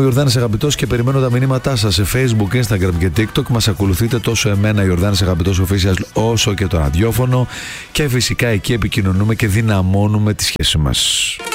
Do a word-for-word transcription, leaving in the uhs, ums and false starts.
Ιορδάνης Αγαπητός και περιμένω τα μηνύματά σας σε Facebook, Instagram και TikTok. Μας ακολουθείτε τόσο εμένα Ιορδάνης Αγαπητός Official όσο και το ραδιόφωνο και φυσικά εκεί επικοινωνούμε και δυναμώνουμε τη σχέση μας.